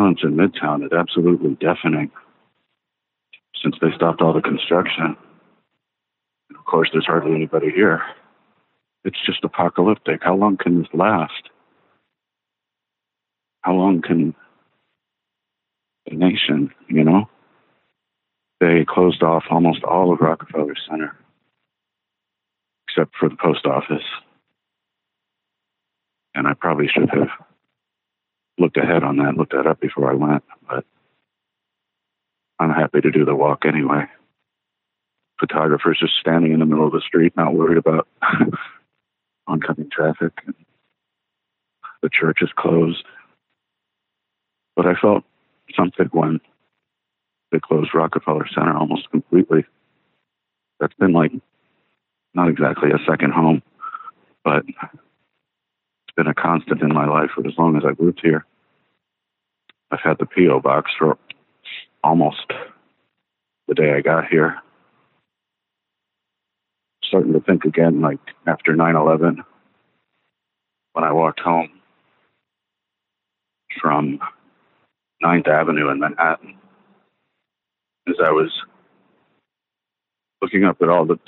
silence in Midtown is absolutely deafening since they stopped all the construction. And of course, there's hardly anybody here. It's just apocalyptic. How long can this last? How long can the nation, They closed off almost all of Rockefeller Center, except for the post office. And I probably should have looked ahead on that, looked that up before I went, but I'm happy to do the walk anyway. Photographers just standing in the middle of the street, not worried about oncoming traffic. The church is closed. But I felt something when they closed Rockefeller Center almost completely. That's been like, not exactly a second home, but it's been a constant in my life for as long as I've lived here. I've had the P.O. box for almost the day I got here. Starting to think again, like after 9/11, when I walked home from 9th Avenue in Manhattan, as I was looking up at all the